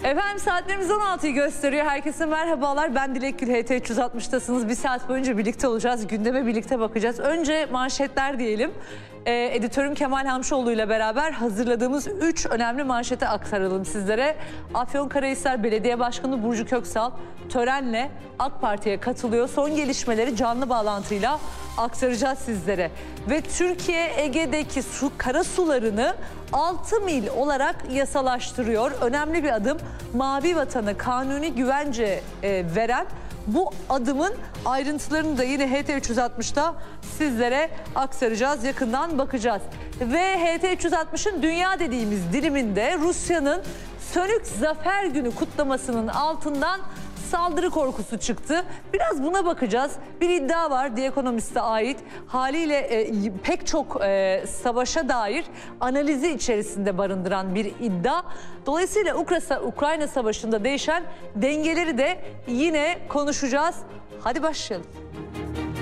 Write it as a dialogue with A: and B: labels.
A: Efendim saatlerimiz 16'yı gösteriyor. Herkese merhabalar. Ben Dilek Gül, HT360'tasınız. Bir saat boyunca birlikte olacağız. Gündeme birlikte bakacağız. Önce manşetler diyelim. Editörüm Kemal Hamşoğlu ile beraber hazırladığımız 3 önemli manşete aktaralım sizlere. Afyonkarahisar Belediye Başkanı Burcu Köksal törenle AK Parti'ye katılıyor. Son gelişmeleri canlı bağlantıyla aktaracağız sizlere. Ve Türkiye Ege'deki kara sularını 6 mil olarak yasalaştırıyor. Önemli bir adım. Mavi Vatan'a kanuni güvence veren bu adımın ayrıntılarını da yine HT360'da sizlere aktaracağız. Yakından bakacağız. Ve HT360'ın dünya dediğimiz diliminde Rusya'nın Sönük Zafer Günü kutlamasının altından saldırı korkusu çıktı. Biraz buna bakacağız. Bir iddia var The Economist'e ait. Haliyle pek çok savaşa dair analizi içerisinde barındıran bir iddia. Dolayısıyla Ukrayna Savaşı'nda değişen dengeleri de yine konuşacağız. Hadi başlayalım.